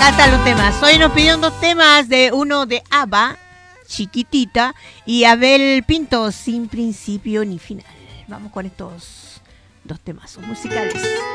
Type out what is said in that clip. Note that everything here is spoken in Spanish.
encantan los temas. Hoy nos pidieron dos temas, uno de ABBA, Chiquitita, y Abel Pinto, Sin Principio ni Final. Vamos con estos dos temas musicales.